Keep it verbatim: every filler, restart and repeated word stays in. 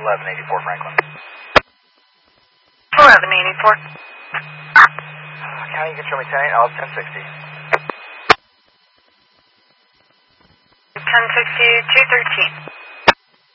eleven eighty-four Franklin. eleven eighty-four. County, you can show me ten eight, I'll ten sixty. ten sixty, two thirteen.